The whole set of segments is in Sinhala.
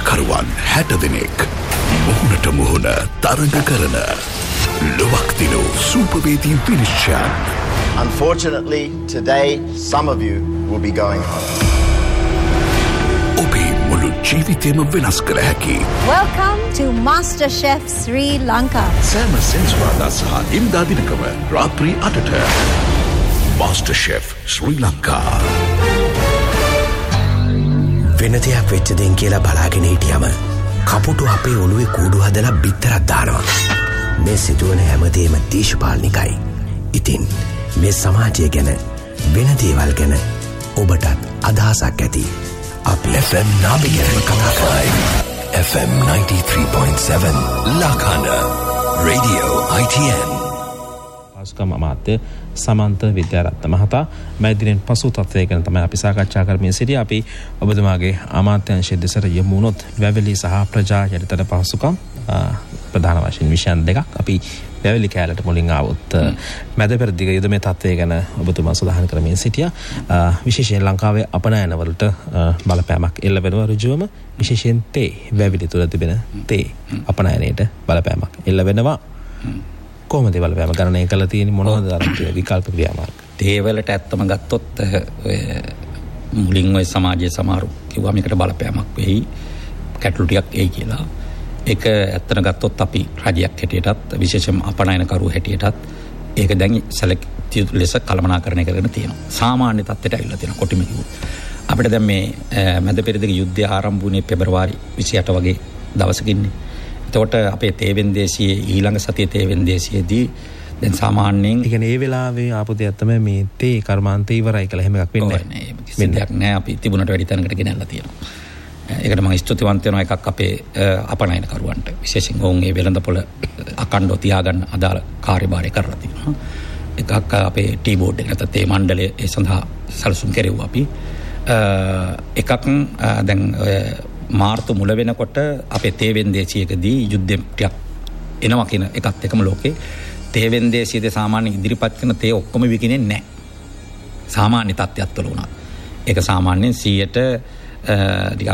ක්‍රීඩාකරුවන් 60 දෙනෙක් මුහුණට මුහුණ තරඟ කරන ලොවක් දිනු සූපර්වේදී විනිශ්චයන්. Unfortunately, today some of you will be going home. ඔබේ මුළු ජීවිතේම වෙනස් කළ හැකි. Welcome to MasterChef Sri Lanka. සෑම සෙන්සුරාදා සහ ඉරිදා දිනකම රාත්‍රී 8ට MasterChef Sri Lanka. වෙන දෙයක් වෙච්ච දෙන් කියලා බලාගෙන හිටියම කපුටු අපේ ඔළුවේ කූඩු හදලා බිත්තරක් දානවා. මේ සිදුවන හැමදේම දේශපාලනිකයි. ඉතින් මේ සමාජය ගැන වෙන දේවල් ගැන ඔබටත් අදහසක් ඇති. අපි FM නාමය ගැන කතා කරයි. FM 93.7 Lakana Radio ITN. ආස්කම අමාත්‍ය සමන්ත විද්‍යාරත්න මහතා මැදිරියෙන් පසු තත්ත්වය ගැන තමයි අපි සාකච්ඡා කරමින් සිටියේ. අපි ඔබතුමාගේ අමාත්‍යාංශයේ දෙසට යමු වුණොත් වැවිලි සහ ප්‍රජා යටිතට පහසුකම් ප්‍රධාන වශයෙන් විෂයන් දෙකක් අපි වැවිලි කැලට මුලින් ආවොත් මැද පෙරදිග යුදමේ තත්ත්වය ගැන ඔබතුමා සඳහන් කරමින් සිටියා. විශේෂයෙන් ලංකාවේ අපනයන වලට බලපෑමක් එල්ල වෙනවා ඍජුවම. විශේෂයෙන් තේ වැවිලි තුල තිබෙන තේ අපනයනයට බලපෑමක් එල්ල වෙනවා. කොහොමද බලපෑම ගණනය කළා තියෙන්නේ මොනවද අර විකල්ප ක්‍රියාමාර්ග? තේ වලට ඇත්තම ගත්තොත් මුලින් ওই සමාජයේ සමහරු කිව්වා මේකට බලපෑමක් වෙයි කැටළු ටිකක් එයි කියලා. ඒක ඇත්තට ගත්තොත් අපි රජයක් හැටියටත් විශේෂයෙන්ම අපනයනකරු හැටියටත් ඒක දැන් සැලකිය ලෙස කළමනාකරණය කරගෙන තියෙනවා. සාමාන්‍ය තත්ත්වයට ඇවිල්ලා තියෙනවා කොටිම කිව්වොත්. අපිට දැන් මේ මැද පෙරදිග යුද්ධය ආරම්භ වුණේ පෙබරවාරි 28 වගේ දවසකින්නේ. එතකොට අපේ තේවෙන්දේසියේ ඊළඟ සතියේ තේවෙන්දේසියේදී දැන් සාමාන්‍යයෙන් ඒ කියන්නේ ඒ වෙලාවේ ආපු දෙයක් තමයි මේ තේ කර්මාන්තය ඉවරයි කියලා එහෙම එකක් වෙන්නේ නැහැ. කිසි දෙයක් නැහැ. අපි තිබුණට වැඩි තැනකට ගෙනල්ලා තියෙනවා. ඒකට මම ස්තුතිවන්ත වෙනවා එකක් අපේ අපනයනකරුවන්ට. විශේෂයෙන් ඔවුන් මේ වෙළඳපොළ අකණ්ඩව තියාගන්න අදාළ කාර්යභාරය කරලා තියෙනවා. එකක් අපේ ටී බෝඩ් එක නැත්නම් තේ මණ්ඩලය ඒ සඳහා සැලසුම් කෙරෙව්වා අපි. එකක් දැන් මාර්තු මුල වෙනකොට අපේ තේවෙන්දේසියකදී යුද්ධයක් ටිකක් එනවා කියන එකත් එකම ලෝකේ තේවෙන්දේසියේදී සාමාන්‍ය ඉදිරිපත් කරන තේ ඔක්කොම විකිනේ නැහැ. සාමාන්‍ය තත්ත්වයක් තුළ වුණා. ඒක සාමාන්‍යයෙන් 100ට ටිකක්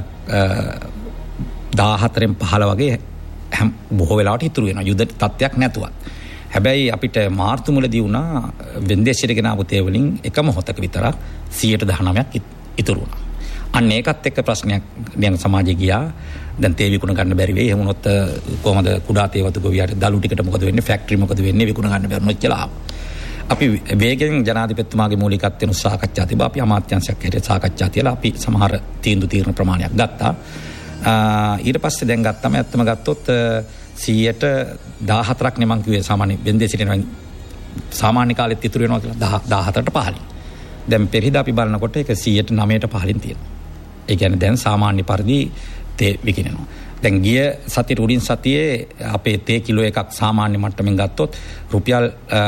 14න් 15 වගේ බොහෝ වෙලාවට ඉතුරු වෙනවා යුද්ධ තත්ත්වයක් නැතුවත්. හැබැයි අපිට මාර්තු මුලදී වුණා වෙන්දේසියට ගෙන ආපු තේ වලින් එකම හොතක විතරක් 119ක් ඉතුරු වුණා. අන්න ඒකත් එක්ක ප්‍රශ්නයක් දැන් සමාජයේ ගියා. දැන් තේ විකුණ ගන්න බැරි වෙයි. එහෙම වුණොත් කොහොමද කුඩා තේවතු ගොවියට දළු ටිකට මොකද වෙන්නේ? ෆැක්ටරි මොකද වෙන්නේ? විකුණ ගන්න බැරුණොත් කියලා. අපි වේගෙන් ජනාධිපතිතුමාගේ මූලිකත්වයෙන් සාකච්ඡා තිබා. අපි අමාත්‍යාංශයක් හැටියට සාකච්ඡා තියලා අපි සමහර තීන්දුව ප්‍රමාණයක් ගත්තා. ඊට පස්සේ දැන් ගත්තම ඇත්තම ගත්තොත් 114ක් නේ මං කිව්වේ සාමාන්‍ය වෙන්දේසියට සාමාන්‍ය කාලෙත් ඉතුරු වෙනවා කියලා 14ට 15. දැන් පෙරහිද අපි බලනකොට ඒක 109ට 15 තියෙනවා. ඒ කියන්නේ දැන් සාමාන්‍ය පරිදි තේ විකිනෙනවා. දැන් ගිය සතියේ උඩින් සතියේ අපේ තේ කිලෝ එකක් සාමාන්‍ය මට්ටමින් ගත්තොත් රුපියල්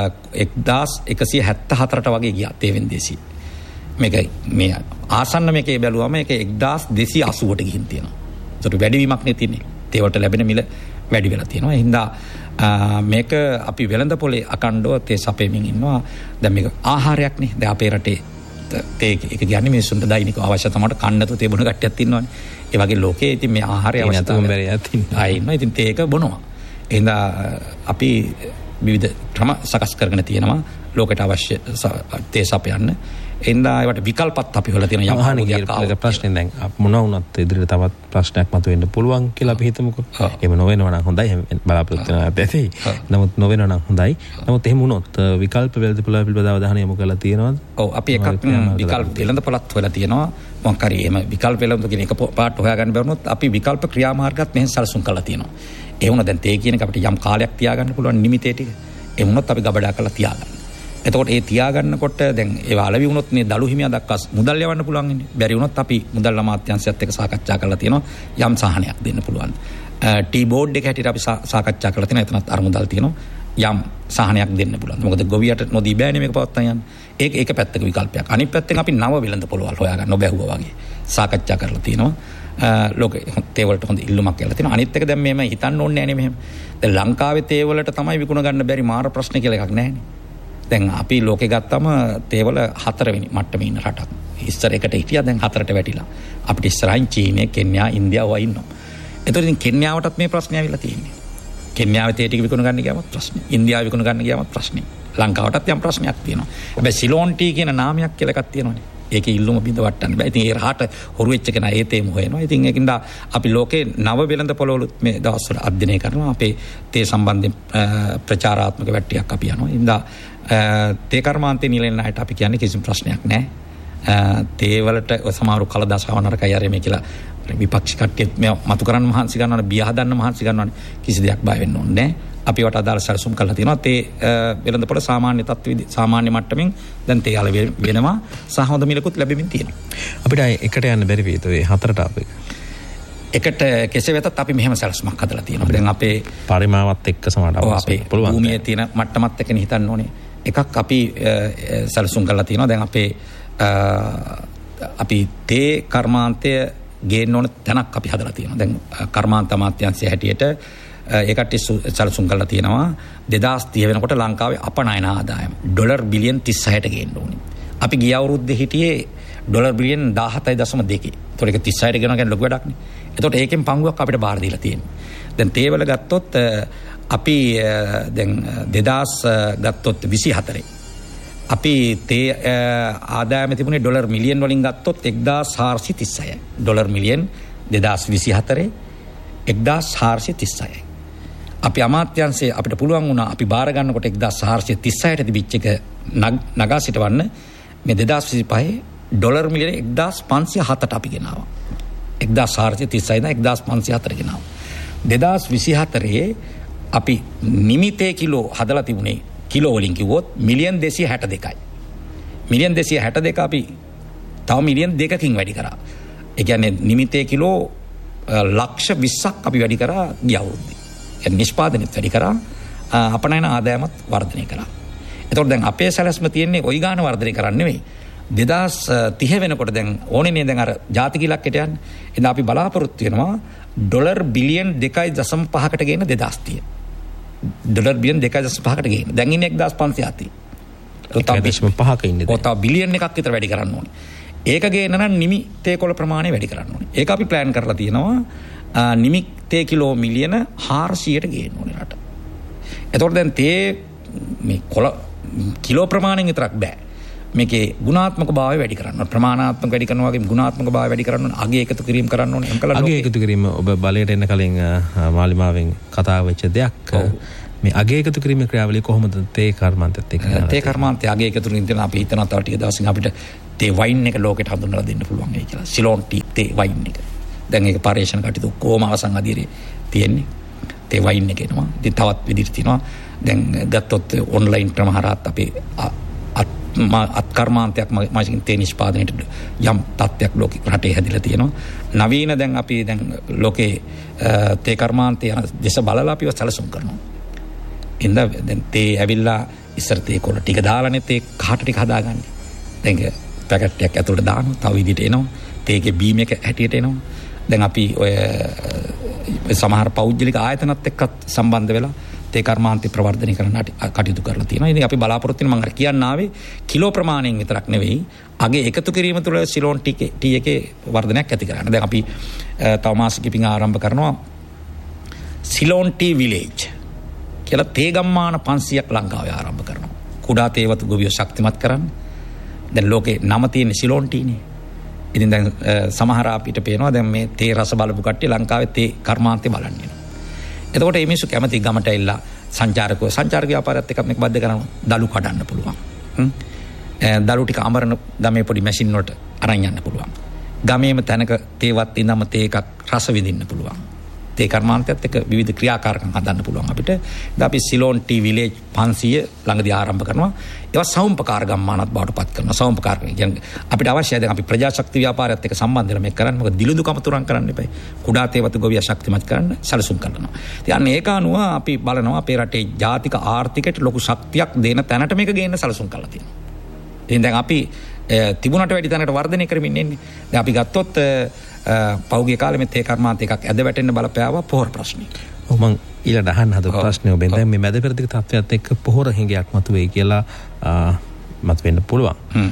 1174ට වගේ ගියා තේ වෙන්දේසි. මේක මේ ආසන්න මේකේ බැලුවම මේක 1280ට ගිහින් තියෙනවා. ඒකට වැඩිවීමක් නේ තියෙන්නේ. තේ වලට ලැබෙන මිල වැඩි වෙලා තියෙනවා. ඒ හින්දා මේක අපි වෙළඳපොලේ අකණ්ඩව තේ සපයමින් ඉන්නවා. දැන් මේක ආහාරයක් නේ. දැන් අපේ රටේ තේ එක කියන්නේ මිනිස්සුන්ට දෛනික අවශ්‍යතාවට කන්නතු තේ බොන කට්ටියක් ඉන්නවනේ. ඒ වගේ ලෝකයේ ඉතින් මේ ආහාරය අවශ්‍යතාවය ඉන්නවා. ඉතින් තේ එක බොනවා. එහෙනම් අපි විවිධ ක්‍රම සකස් කරගෙන තියෙනවා ලෝකයට අවශ්‍ය තේ සපයන්න. එහෙනම් ඒවට විකල්පත් අපි හොයලා තියෙන යම් ප්‍රශ්නේ දැන් මොනවා වුණත් ඉදිරියට තවත් ප්‍රශ්නයක් මතුවෙන්න පුළුවන් කියලා අපි හිතමුකෝ. එහෙම නොවෙනවා නම් හොඳයි. එහෙම බලාපොරොත්තු වෙනවා ඇති. නමුත් නොවෙනවා නම් හොඳයි. නමුත් එහෙම වුණොත් විකල්ප වෙළඳපොළ පිළිබඳව අවධානය යොමු කරලා තියෙනවද? ඔව් අපි එකක් විකල්ප වෙළඳපොළත් හොයලා තියෙනවා. මොකක් හරි එහෙම විකල්ප වෙළඳපොළ කියන එක පාට හොයාගන්න බැරුණොත් අපි විකල්ප ක්‍රියාමාර්ගات මෙහෙන් සැලසුම් කරලා තියෙනවා. ඒ වුණා දැන් තේ කියන එක අපිට යම් කාලයක් තියාගන්න පුළුවන් නිමිතේ ටික. ඒ වුණොත් අපි ගබඩා කරලා තියාගන්න. එතකොට ඒ තියාගන්නකොට දැන් ඒවා අලවි වුණොත් මේ දළු හිමියා දක්වා මුදල් යවන්න පුළුවන් ඉන්නේ. බැරි වුණොත් අපි මුදල් අමාත්‍යාංශයත් එක්ක සාකච්ඡා කරලා තියෙනවා යම් සහනයක් දෙන්න පුළුවන්. ටී බෝඩ් එක හැටියට අපි සාකච්ඡා කරලා තියෙනවා. එතනත් අර මුදල් තියෙනවා. යම් සහනයක් දෙන්න පුළුවන්. මොකද ගොවියට නොදී බෑනේ මේක පවත්වා යන්න. ඒක පැත්තක විකල්පයක්. අනිත් පැත්තෙන් අපි නව වෙළඳ පොළවල් හොයාගන්න නොබැහුවා වගේ සාකච්ඡා කරලා තියෙනවා. ලෝකේ තේ වලට හොඳ ඉල්ලුමක් කියලා තියෙනවා. අනිත් එක දැන් මෙහෙම හිතන්න ඕනේ නෑනේ මෙහෙම. දැන් ලංකාවේ තේ වලට තමයි විකුණ ගන්න බැරි මාර ප්‍රශ්න කියලා එකක් නෑනේ. දැන් අපි ලෝකේ ගත්තම තේවල 4 වෙනි මට්ටමේ ඉන්න රටක්. ඉස්සර එකට හිටියා දැන් 4ට වැටිලා. අපිට ඉස්සරහින් චීනය, කෙන්යා, ඉන්දියාව වයි ඉන්නවා. එතකොට ඉතින් කෙන්යාවටත් මේ ප්‍රශ්නේ ඇවිල්ලා තියෙන්නේ. කෙන්යාවේ තේ ටික විකුණ ගන්න ගියාමත් ප්‍රශ්නේ. ඉන්දියාව විකුණ ගන්න ගියාමත් ප්‍රශ්නේ. ලංකාවටත් යම් ප්‍රශ්නයක් තියෙනවා. හැබැයි සිලෝන් ටී කියන නාමයක් කියලා එකක් තියෙනවානේ. ඒකේ ඉල්ලුම බිඳ වටන්න බෑ. ඉතින් ඒ රහට හොරු වෙච්ච කෙනා ඒ තේම හොයනවා. ඉතින් ඒකින්ද අපි ලෝකේ නව වෙළඳ පොළවලුත් මේ දවස්වල අධ්‍යයනය කරනවා. අපේ තේ සම්බන්ධයෙන් ප්‍රචාරාත්මක වැට්ටියක් අපි යනවා. ඉතින් තේ කර්මාන්තේ නිලෙන් අයට අපි කියන්නේ කිසිම ප්‍රශ්නයක් නැහැ. තේ වලට සමහරු කලදාසාව නරකයි ආරෙමේ කියලා විපක්ෂ කට්ටියත් මේ මතු කරන්න මහන්සි ගන්නවනේ, බිය හදන්න මහන්සි ගන්නවනේ. කිසි දෙයක් බය වෙන්න ඕනේ නැහැ. අපි වට අදාළ සැලසුම් කරලා තියෙනවා. තේ වෙළඳපොළ සාමාන්‍ය තත්ත්වෙදී සාමාන්‍ය මට්ටමින් දැන් තේ අල වෙනවා සහ හොඳ මිලකුත් ලැබෙමින් තියෙනවා. අපිට එකට යන්න බැරි වේද ඒ හතරට අපි. එකට කෙසේ වෙතත් අපි මෙහෙම සැලසුමක් හදලා තියෙනවා. දැන් අපේ පරිමාවත් එක්ක සමාඩව පුළුවන්. භූමියේ තියෙන මට්ටමත් එක්කනේ හිතන්න ඕනේ. එකක් අපි සැලසුම් කරලා තියෙනවා. දැන් අපි තේ කර්මාන්තය ගේන්න ඕන තැනක් අපි හදලා තියෙනවා. දැන් කර්මාන්ත අමාත්‍යාංශය හැටියට ඒකට සැලසුම් කරලා තියෙනවා 2030 වෙනකොට ලංකාවේ අපනයන ආදායම ඩොලර් බිලියන් 36ට ගේන්න ඕනේ. අපි ගිය අවුරුද්දේ හිටියේ ඩොලර් බිලියන් 17.2. ඒතකොට ඒක 36ට ගෙනවා කියන්නේ ලොකු වැඩක් නේ. ඒතකොට ඒකෙන් පංගුවක් අපිට බාර දීලා තියෙනවා. දැන් තේවල ගත්තොත් අපි දැන් 2000 ගත්තොත් 24 අපි තේ ආදායම තිබුණේ ඩොලර් මිලියන් වලින් ගත්තොත් 1436යි. Dollar million 2024 1436යි. අපි අමාත්‍යංශයේ අපිට පුළුවන් වුණා අපි බාර ගන්නකොට 1436ට තිබිච්ච එක නගා සිටවන්න මේ 2025 ඩොලර් මිලියන 1507ට අපි ගෙනාවා. 1436 ඉඳන් 1507ට ගෙනාවා. 2024 අපි නිමිතේ කිලෝ හදලා තිබුණේ කිලෝ වලින් කිව්වොත් මිලියන් 262යි. මිලියන් 262 අපි තව මිලියන් 2කින් වැඩි කරා. ඒ කියන්නේ නිමිතේ කිලෝ ලක්ෂ 20ක් අපි වැඩි කරා ගිය අවුරුද්දේ. ඒ නිෂ්පාදනෙත් වැඩි කරා අපනයන ආදායමත් වර්ධනය කරා. එතකොට දැන් අපේ සැලැස්ම තියෙන්නේ ওই ගාන වර්ධනය කරන්න නෙවෙයි. 2030 වෙනකොට දැන් ඕනේ නේ දැන් අර ජාතික ඉලක්කයට යන්න. එහෙනම් අපි බලාපොරොත්තු වෙනවා ඩොලර් බිලියන් 2.5කට ගේන 2030. ඩොලර් බිලියන් 2.5කට ගේන. දැන් ඉන්නේ 1500යි. තව 5ක ඉන්නේ. ඔතන බිලියන් එකක් විතර වැඩි කරන්න ඕනේ. ඒක ගේන නම් නිමි තේ කොළ ප්‍රමාණය වැඩි කරන්න ඕනේ. ඒක අපි ප්ලෑන් කරලා තියෙනවා. නිමි තේ කිලෝ මිලියන 400ට ගේන්න ඕනේ රට. එතකොට දැන් තේ මේ කොළ කිලෝ ප්‍රමාණයෙන් විතරක් බෑ. මේකේ ගුණාත්මක භාවය වැඩි කරන්න ඕනේ. ප්‍රමාණාත්මක වැඩි කරනවා වගේම ගුණාත්මක භාවය වැඩි කරන්න ඕනේ. අගේ එකතු කිරීම කරන්න ඕනේ. එම් කළා අගේ එකතු කිරීම ඔබ බලයට එන්න කලින් මාලිමාවෙන් කතා වෙච්ච දෙයක්. මේ අගේ එකතු කිරීමේ ක්‍රියාවලිය කොහොමද තේ කර්මාන්තයත් එක්ක? තේ කර්මාන්තය අගේ එකතු කිරීම තියෙන අපි හිතනවා තව ටික දවසකින් අපිට තේ වයින් එක ලෝකෙට හඳුන්වලා දෙන්න පුළුවන් වෙයි කියලා. සිලෝන් ටී තේ වයින් එක. දැන් ඒක පරිශන කටයුතු කොහොම අවසන් අධීරේ තියෙන්නේ. තේ වයින් එක එනවා. ඉතින් තවත් විදිහට තියෙනවා. දැන් ගත්තොත් ඔන්ලයින් ක්‍රම හරහාත් අපේ අත් කර්මාන්තයක් මාසිකින් තේ නිෂ්පාදනයට යම් තත්ත්වයක් ලෝකෙ රටේ හැදිලා තියෙනවා. නවීන දැන් අපි දැන් ලෝකේ තේ කර්මාන්තය දේශ බලලා අපිව සැලසුම් කරනවා. ඉතින් දැන් තේ ඇවිල්ලා ඉස්සර තේ කොළ ටික දාලානේ තේ කහට ටික හදාගන්නේ. දැන් පැකට් එකක් ඇතුළට දානවා තව විදිහට එනවා. තේගේ බීම් එක හැටියට එනවා. දැන් අපි ඔය සමහර පෞද්ගලික ආයතනත් එක්කත් සම්බන්ධ වෙලා තේ කර්මාන්තය ප්‍රවර්ධනය කරන්න කටයුතු කරලා තියෙනවා. ඉතින් අපි බලාපොරොත්තු වෙන මම අර කියන්න ආවේ කිලෝ ප්‍රමාණයෙන් විතරක් නෙවෙයි අගේ එකතු කිරීම තුළ සිලෝන් ටී එකේ වර්ධනයක් ඇති කරගන්න. දැන් අපි තව මාස කිපින් ආරම්භ කරනවා සිලෝන් ටී විලේජ් කියලා තේ ගම්මාන 500ක් ලංකාවේ ආරම්භ කරනවා. කුඩා තේවතු ගොවියෝ ශක්තිමත් කරන්න. දැන් ලෝකේ නම තියෙන සිලෝන් ටීනේ. ඉතින් දැන් සමහර අපිට පේනවා දැන් මේ තේ රස බලපු කට්ටිය ලංකාවේ තේ කර්මාන්තේ බලන්න යනවා. එතකොට මේ මිනිස්සු කැමති ගමට ඇවිල්ලා සංචාරක ව්‍යාපාරයත් එක්ක මේක බද්ධ කරනවා. දලු කඩන්න පුළුවන්. දලු ටික අමරන ගමේ පොඩි මැෂින් වලට අරන් යන්න පුළුවන්. ගමේම තැනක තේවත් ඉඳන්ම තේ එකක් රස විඳින්න පුළුවන්. තේ කර්මාන්තයත් එක්ක විවිධ ක්‍රියාකාරකම් හදන්න පුළුවන් අපිට. දැන් අපි සිලෝන් ටී විලේජ් 500 ළඟදී ආරම්භ කරනවා. ඒවා සෞම්පකාර ගම්මානත් බවට පත් කරනවා. සෞම්පකාර කියන්නේ අපිට අවශ්‍යයි දැන් අපි ප්‍රජාශක්ති ව්‍යාපාරයත් එක්ක සම්බන්ධ වෙලා මේක කරන්න. මොකද දිලුදුකම තුරන් කරන්න එපා. කුඩා තේවතු ගොවියා ශක්තිමත් කරන්න සැලසුම් කරනවා. ඉතින් ඒක අනුව අපි බලනවා අපේ රටේ ජාතික ආර්ථිකයට ලොකු ශක්තියක් දෙන තැනට මේක ගේන්න සැලසුම් කරලා තියෙනවා. ඉතින් දැන් අපි තිබුණට වැඩි තැනකට වර්ධනය කරමින් ඉන්නේ. දැන් අපි ගත්තොත් පෞගිය කාලේ මේ තේ කර්මාන්ත එකක් ඇද වැටෙන්න බලපෑවා පොහොර ප්‍රශ්නේ. ඔව් මං ඊළඟ අහන්න හදපු ප්‍රශ්නේ ඔබෙන් දැන් මේ මැද පෙරදිග තත්ත්වයට එක්ක පොහොර හිඟයක් මතුවේයි කියලා මත වෙන්න පුළුවන්.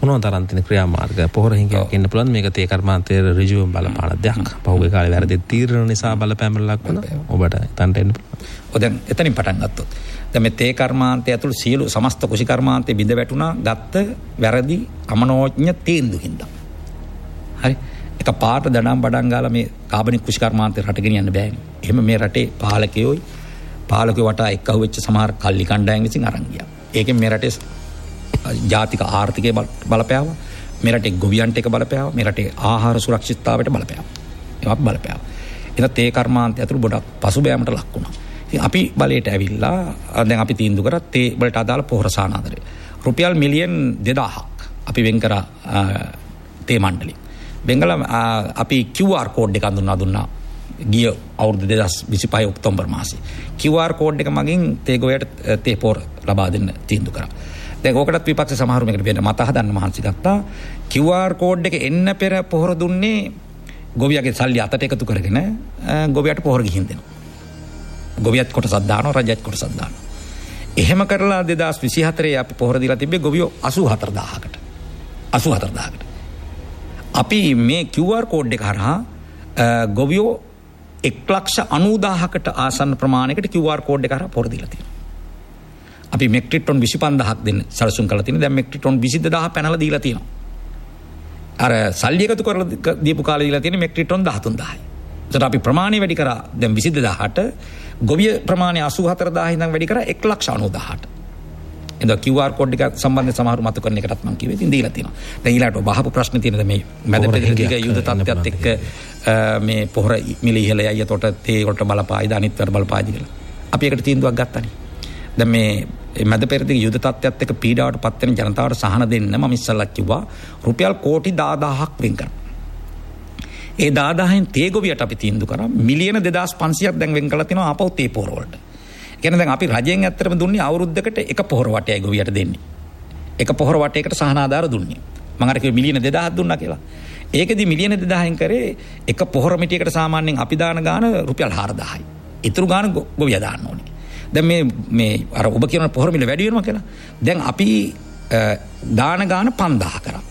මොනවද තරම් තියෙන ක්‍රියාමාර්ග පොහොර හිඟයක් ඉන්න පුළුවන් මේක තේ කර්මාන්තයේ ඍජුවම බලපාන දෙයක්. පහුගිය කාලේ වැරදි තීරණ නිසා බලපෑම ලක් වුණා. ඔබට එතනට එන්න පුළුවන්. දැන් එතනින් පටන් ගත්තොත් දැන් මේ තේ කර්මාන්තය ඇතුළු සියලු සමස්ත කුෂි කර්මාන්තයේ බිඳ වැටුණා ගත්ත වැරදි අමනෝඥ තීන්දුව හින්දා. හරි. එක පාට දඩම් බඩම් ගාලා මේ කාබනික කුෂි කර්මාන්තේ රට ගෙනියන්න බෑනේ. එහෙම මේ රටේ පාලකයෝ වටා එක්කහුව වෙච්ච සමහර කල්ලි කණ්ඩායම් විසින් අරන් ගියා. ඒකෙන් මේ රටේ ජාතික ආර්ථිකය බලපෑවා. මේ රටේ ගොවියන්ට එක බලපෑවා. මේ රටේ ආහාර සුරක්ෂිතතාවයට බලපෑවා. ඒවත් බලපෑවා. එතන තේ කර්මාන්තය ඇතුළු ගොඩක් පසුබෑමට ලක් වුණා. ඉතින් අපි බලයට ඇවිල්ලා දැන් අපි තීන්දුව කරා තේ වලට අදාළ පොහොර සානාදරය. රුපියල් මිලියන් 2000ක් අපි වෙන් කරා තේ මණ්ඩලෙ. බෙන්ගල අපි QR කෝඩ් එකක් දුන්නා ගිය අවුරුදු 2025 ඔක්තෝබර් මාසේ. QR කෝඩ් එක මගින් තේ ගොවියට තේ පොහොර ලබා දෙන්න තීන්දුව කරා. දැන් ඕකටත් විපක්ෂ සමහරු මේකට වෙන මත හදන්න මහන්සි ගත්තා. QR කෝඩ් එක එන්න පෙර පොහොර දුන්නේ ගොවියගේ සල්ලි අතට එකතු කරගෙන ගොවියට පොහොර ගිහින් දෙනවා. ගොවියත් කොටසක් දානවා රජයත් කොටසක් දානවා. එහෙම කරලා 2024 අපි පොහොර දීලා තිබ්බේ ගොවියෝ 84000කට. 84000කට. අපි මේ QR කෝඩ් එක හරහා ගොවියෝ 1,90,000කට ආසන්න ප්‍රමාණයකට QR කෝඩ් එක හරහා පොහොර දීලා තියෙනවා. අපි මෙට්‍රික් ටොන් 25000ක් දෙන්න සැලසුම් කරලා තියෙනවා. දැන් මෙට්‍රික් ටොන් 22000 පැනලා දීලා තියෙනවා. අර සල්ලි එකතු කරලා දීපු කාලේ දීලා තියෙන මෙට්‍රික් ටොන් 13000යි. ඒකට අපි ප්‍රමාණය වැඩි කරා දැන් 22000ට ගොවිය ප්‍රමාණය 84000 ඉඳන් වැඩි කරා 1,90,000ට. එතකොට QR කෝඩ් එක සම්බන්ධයෙන් සමහරු මත කරන එකටත් මම කිව්වේ ඉතින් දීලා තියෙනවා. දැන් ඊළාට බහපු ප්‍රශ්නේ තියෙනද මේ මැද පෙරදිග යුද තත්ත්වයත් එක්ක මේ පොහොර මිල ඉහළයි එතකොට තේ වලට බලපායිද අනිත් වලට බලපායිද කියලා. අපි ඒකට තීන්දුවක් ගත්තානේ. දැන් මේ මැද පෙරදිග යුද තත්ත්වයත් එක්ක පීඩාවට පත් වෙන ජනතාවට සහන දෙන්න මම ඉස්සල්ලා කිව්වා රුපියල් කෝටි 10000ක් වෙන් කරා. ඒ 10000න් තේ ගොවියට අපි තීන්දුව කරා මිලියන 2500ක් දැන් වෙන් කරලා තිනවා ආපහු තේ පොහොර වලට. කියන්නේ දැන් අපි රජයෙන් ඇත්තටම දුන්නේ අවුරුද්දකට එක පොහොර වටයයි ගොවියට දෙන්නේ. එක පොහොර වටයකට සහන ආධාර දුන්නේ. මම අර කිව්වේ මිලියන 2000ක් දුන්නා කියලා. ඒකෙදි මිලියන 2000න් කරේ එක පොහොර මිටියකට සාමාන්‍යයෙන් අපි දාන ගාන රුපියල් 4000යි. ඊතුරු ගාන ගොවියා දාන්න ඕනේ. දැන් මේ අර ඔබ කියන පොහොර මිල වැඩි වෙනවා කියලා. දැන් අපි දාන ගාන 5000 කරා.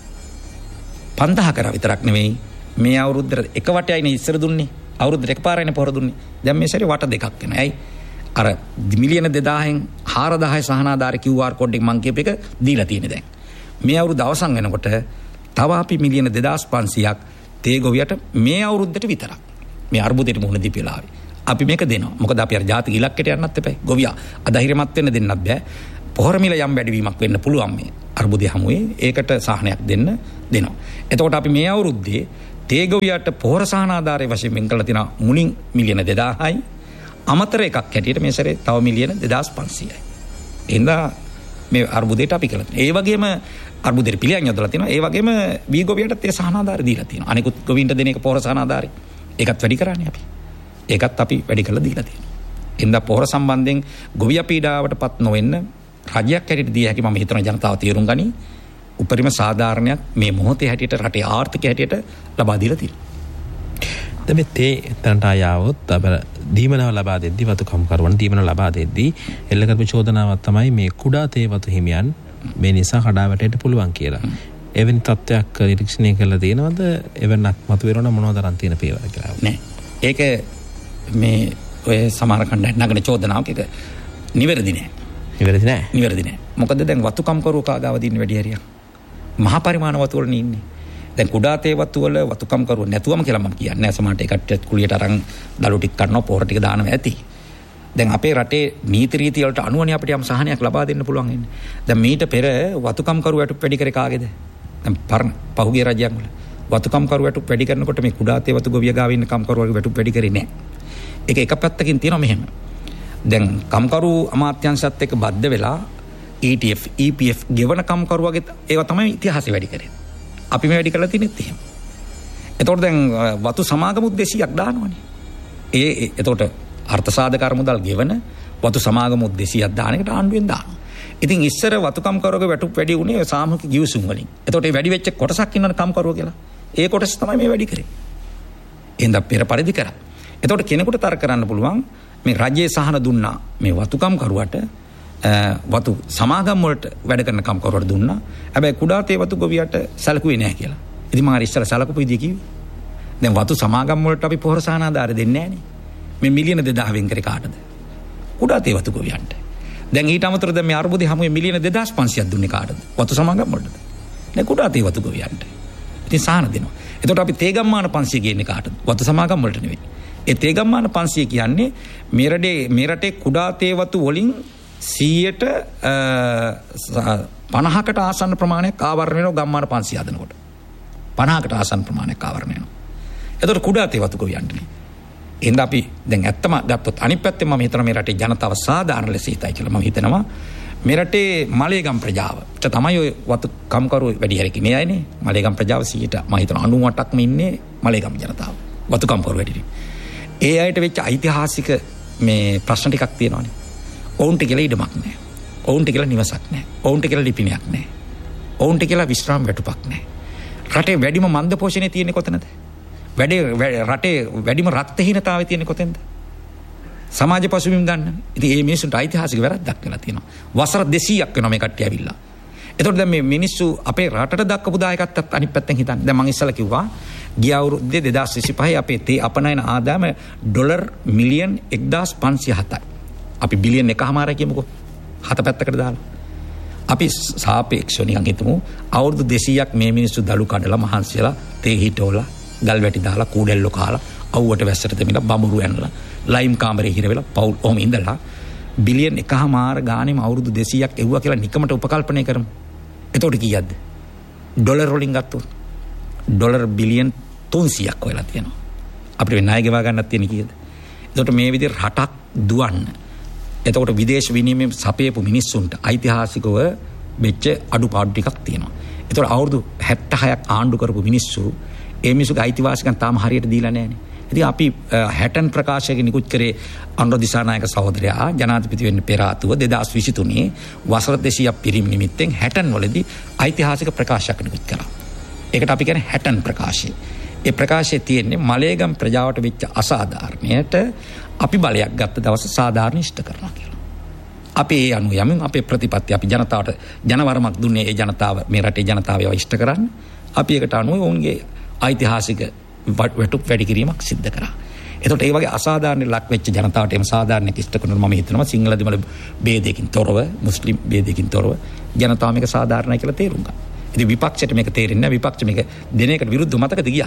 5000 කරා විතරක් නෙවෙයි මේ අවුරුද්දට එක වටයයිනේ ඉස්සර දුන්නේ. අවුරුද්දට එකපාරයිනේ පොහොර දුන්නේ. දැන් මේ සැරේ වට දෙකක් වෙනවා. ඇයි? අර මිලියන 2000න් 4000 සහනාධාර QR කෝඩ් එක මං කියප එක දීලා තියෙන්නේ දැන්. මේ අවුරුද්ද අවසන් වෙනකොට තව අපි මිලියන 2500ක් තේ ගොවියට මේ අවුරුද්දට විතරක් මේ අර්බුදයට මුහුණ දීපලා ආවේ. අපි මේක දෙනවා. මොකද අපි අර ජාතික ඉලක්කයට යන්නත් එපා. ගොවියා අධෛර්යමත් වෙන්න දෙන්නත් බෑ. පොහොර මිල යම් වැඩිවීමක් වෙන්න පුළුවන් මේ අර්බුදය හමුවේ. ඒකට සහනයක් දෙනවා. එතකොට අපි මේ අවුරුද්දේ තේ ගොවියට පොහොර සහනාධාරයේ වශයෙන් වෙන් කරලා තියෙන මුණින් මිලියන 2000යි අමතර එකක් හැටියට මේ සැරේ තව මිලියන 2500යි. එහෙනම් මේ අර්බුදයට අපි කළා. ඒ වගේම අර්බුදයට පිළියම් යොදලා තියෙනවා. ඒ වගේම වී ගොවියටත් ඒ සහනාධාර දීලා තියෙනවා. අනිකුත් ගොවීන්ට දෙන එක පොහොර සහනාධාරය. ඒකත් වැඩි කරන්නේ අපි. ඒකත් අපි වැඩි කරලා දීලා තියෙනවා. එහෙනම් පොහොර සම්බන්ධයෙන් ගොවියා පීඩාවටපත් නොවෙන්න රජයක් හැටියට දී හැකි මම හිතනවා ජනතාව තීරුම් ගනි. උපරිම සාධාරණයක් මේ මොහොතේ හැටියට රටේ ආර්ථිකය හැටියට ලබා දීලා තියෙනවා. දැන් තේ තනට ආවොත් අපර දීමනව ලබා දෙද්දී වතුකම්කරුවන් දීමන ලබා දෙද්දී එල්ල කරපු චෝදනාවක් තමයි මේ කුඩා තේ වතු හිමියන් මේ නිසා කඩා වැටෙන්න පුළුවන් කියලා. එවැනි තත්ත්වයක් නිරීක්ෂණය කරලා තියෙනවද? එවන්නක් මතුවෙනවද මොනවද අරන් තියෙන පේවර කියලා? නෑ. ඒක මේ ඔය සමහර කණ්ඩායම් නගන චෝදනාවක් ඒක නිවැරදි නෑ. නිවැරදි නෑ. මොකද දැන් වතුකම්කරුවෝ කාගාව දින්න වැඩි හරියක්. මහා පරිමාණ වතු වල ඉන්නේ. දැන් කුඩා තේ වතු වල වතුකම්කරුවෝ නැතුවම කියලා මම කියන්නේ නෑ. සමහරට ඒකට කුලියට අරන් දළු ටික කනවා පොහොර ටික දානවා ඇති. දැන් අපේ රටේ නීති රීති වලට අනුවනේ අපිට යම් සහනයක් ලබා දෙන්න පුළුවන් වෙන්නේ. දැන් මීට පෙර වතුකම්කරුවෝ වැඩි කරේ කාගේද? දැන් පහුගිය රජයන් වල වතුකම්කරුවෝ වැඩි කරනකොට මේ කුඩා තේ වතු ගොවිය ගාව ඉන්න කම්කරුවෝ වැඩි කරේ නෑ. ඒක එක පැත්තකින් තියෙනවා මෙහෙම. දැන් කම්කරු අමාත්‍යාංශයත් එක්ක බද්ධ වෙලා ETF EPF ගෙවන කම්කරුවගේ ඒවා තමයි ඉතිහාසෙ වැඩි කරේ. අපි මේ වැඩි කරලා තියෙනෙත් එහෙම. එතකොට දැන් වතු සමාගම උද්දේශයක් දානවනේ. එතකොට අර්ථ සාධක අරමුදල් ගෙවන වතු සමාගම උද්දේශයක් දාන එකට ආණ්ඩුවෙන් දානවා. ඉතින් ඉස්සර වතු කම්කරුවගේ වැටුප් වැඩි උනේ සාමූහික ගිවිසුම් වලින්. එතකොට මේ වැඩි වෙච්ච කොටසක් ඉන්නවනේ කම්කරුවෝ කියලා. ඒ කොටස තමයි මේ වැඩි කරේ. එහෙනම් පෙර පරිදි කරා. එතකොට කෙනෙකුට තර්ක කරන්න පුළුවන් මේ රජයේ සහන දුන්නා මේ වතුකම්කරුවට වතු සමාගම් වලට වැඩ කරන කම්කරුවට දුන්නා. හැබැයි කුඩා තේ වතු ගොවියට සැලකුවේ නැහැ කියලා. ඉතින් මම ඉස්සර සැලකපු විදිය කිව්වේ. දැන් වතු සමාගම් වලට අපි පොහොර සහන ආධාර දෙන්නේ නැහනේ. මේ මිලියන 2000 වෙන් කරේ කාටද? කුඩා තේ වතු ගොවියන්ට. දැන් ඊට අමතරව දැන් මේ අර්බුදේ හැමුවේ මිලියන 2500ක් දුන්නේ කාටද? වතු සමාගම් වලටද? දැන් කුඩා තේ වතු ගොවියන්ට. ඉතින් සහන දෙනවා. එතකොට අපි තේ ගම්මාන 500 ගේන්නේ කාටද? වතු සමාගම් වලට නෙවෙයි. ඒ තේ ගම්මාන 500 කියන්නේ මේ රටේ කුඩා තේ වතු වලින් 50කට ආසන්න ප්‍රමාණයක් ආවරණය වෙනවා ගම්මාන 500 හදනකොට. 50කට ආසන්න ප්‍රමාණයක් ආවරණය වෙනවා. එතකොට කුඩා තේ වතු ගොවියන්ටනේ. එහෙනම් අපි දැන් ඇත්තම ගත්තොත් අනිත් පැත්තෙන් මම හිතනවා මේ රටේ ජනතාව සාධාරණ ලෙස හිතයි කියලා මම හිතනවා. මේ රටේ මලේගම් ප්‍රජාව තමයි ඔය වතු කම්කරු වැඩි හරිය කිනේ අයනේ. මලේගම් ප්‍රජාව 100ට මම හිතනවා 98%ක්ම ඉන්නේ මලේගම් ජනතාව. වතු කම්කරු වැඩි. ඒ අයට වෙච්ච ඓතිහාසික මේ ප්‍රශ්න ටිකක් තියෙනවානේ. ඔවුන්ට කියලා ඉඩමක් නැහැ. ඔවුන්ට කියලා නිවසක් නැහැ. ඔවුන්ට කියලා ලිපිණයක් නැහැ. ඔවුන්ට කියලා විශ්‍රාම වැටුපක් නැහැ. රටේ වැඩිම මන්ද පෝෂණය තියෙන්නේ කොතනද? රටේ වැඩිම රක්තහීනතාවය තියෙන්නේ කොතෙන්ද? සමාජ පසුබිම් ගන්න. ඉතින් මේ මිනිස්සුන්ට ඓතිහාසික වැරද්දක් වෙලා තියෙනවා. වසර 200ක් වෙනවා මේ කට්ටිය ඇවිල්ලා. එතකොට දැන් මේ මිනිස්සු අපේ රටට දක්වපු දායකත්වයක් අනිත් පැත්තෙන් හිතන්න. දැන් මම ඉස්සලා කිව්වා ගිය අවුරුද්දේ 2025 අපේ තේ අපනයන ආදායම ඩොලර් මිලියන් 1507යි. අපි බිලියන් 1.5 කියමුකෝ. හත පැත්තකට දාලා. අපි සාපේක්ෂව නිකන් හිතමු අවුරුදු 200ක් මේ මිනිස්සු දලු කඩලා මහන්සියලා තේ හිටවලා ගල් වැටි දාලා කූඩෙල්ලෝ කාලා අවුවට වැස්සට දෙමිලා බඹරු ඇනලා ලයිම් කාමරේ හිර වෙලා පවුල් ඔහම ඉඳලා බිලියන් 1.5 ගානෙම අවුරුදු 200ක් එව්වා කියලා නිකමට උපකල්පනය කරමු. එතකොට කීයක්ද? ඩොලර් වලින් ගත්තොත් ඩොලර් බිලියන් 300ක් වෙලා තියෙනවා. අපිට ණය ගෙවා ගන්නත් තියෙන කීයද? එතකොට මේ විදිහට රටක් දුවන්න. එතකොට විදේශ විනිමය සපයපු මිනිස්සුන්ට ඓතිහාසිකව වෙච්ච අඩුපාඩු ටිකක් තියෙනවා. එතකොට අවුරුදු 76ක් ආණ්ඩු කරපු මිනිස්සු ඒ මිනිස්සුගේ අයිතිවාසිකම් තාම හරියට දීලා නැහැනේ. ඉතින් අපි 60 ප්‍රකාශයක නිකුත් කරේ අනුර දිසානායක සහෝදරයා ජනාධිපති වෙන්න පෙර ආතුව 2023 වසර 200ක් පිරීම නිමිත්තෙන් 60 වලදී ඓතිහාසික ප්‍රකාශයක් නිකුත් කළා. ඒකට අපි කියන්නේ 60 ප්‍රකාශය. ඒ ප්‍රකාශයේ තියෙන්නේ මලේගම් ප්‍රජාවට වෙච්ච අසාධාරණයට අපි බලයක් ගත්ත දවස සාධාරණ ඉෂ්ට කරනවා කියලා. අපි ඒ අනුව යමින් අපේ ප්‍රතිපත්ති අපි ජනතාවට ජනවරමක් දුන්නේ ඒ ජනතාව මේ රටේ ජනතාව ඒවා ඉෂ්ට කරන්න. අපි ඒකට අනුව ඔවුන්ගේ ඓතිහාසික වැටුප් වැඩි කිරීමක් සිද්ධ කරා. එතකොට ඒ වගේ අසාධාරණ ලක් වෙච්ච ජනතාවට එම සාධාරණයක් ඉෂ්ට කරනවා මම හිතනවා සිංහල දෙමළ ભેදයකින් තොරව මුස්ලිම් ભેදයකින් තොරව ජනතාව මේක සාධාරණයි කියලා තේරුම් ගන්න. ඉතින් විපක්ෂයට මේක තේරෙන්නේ නැහැ. විපක්ෂ මේක දෙන එකට විරුද්ධව මතකද ගියා.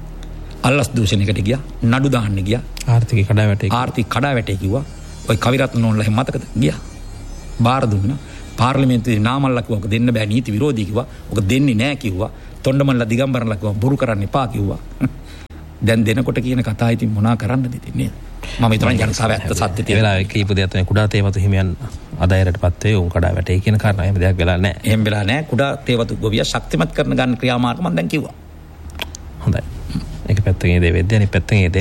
අල්ලස් දූෂණයකට ගියා. නඩු දාන්න ගියා. ආර්ථික කඩාවැටේ කිව්වා. ඔය කවිරත්න නෝන්ලා එහෙම මතකද ගියා. බාර දුන්නා. පාර්ලිමේන්තුවේ නාමල්ලා කිව්වා ඔක දෙන්න බෑ නීති විරෝධී කිව්වා. ඔක දෙන්නේ නැහැ කිව්වා. තොණ්ඩමල්ලා දිගම්බරන්ලා කිව්වා බොරු කරන්න එපා කිව්වා. දැන් දෙනකොට කියන කතා ඉතින් මොනා කරන්නද ඉතින් නේද? මම හිතනවා ජනතාව ඇත්ත සත්‍ය තියෙන වෙලාවෙ කීප දෙයක් තමයි කුඩා තේ වතු හිමියන් අදායරටපත් වේ උන් කඩාවැටේ කියන කාරණා එහෙම දෙයක් වෙලා නැහැ. එහෙම වෙලා නැහැ. කුඩා තේ වතු ගොවියා ශක්තිමත් කරන ගන්න ක්‍රියාමාර්ග මම දැන් කිව්වා. හොඳයි. එක පැත්තකින් ඒ දේ වෙද්දී අනිත් පැත්තකින්